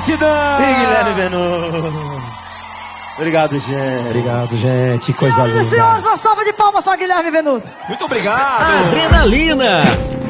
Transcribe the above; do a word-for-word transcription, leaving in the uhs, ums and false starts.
Gratidão! E Guilherme Benuto. Obrigado, gente. Obrigado, gente. Que coisa linda. Senhoras e senhores, uma salva de palmas só, Guilherme Benuto. Muito obrigado! Adrenalina.